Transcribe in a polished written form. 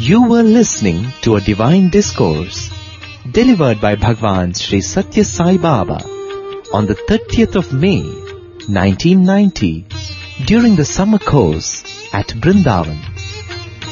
You were listening to a divine discourse delivered by Bhagwan Sri Satya Sai Baba on the 30th of May, 1990 during the summer course at Brindavan.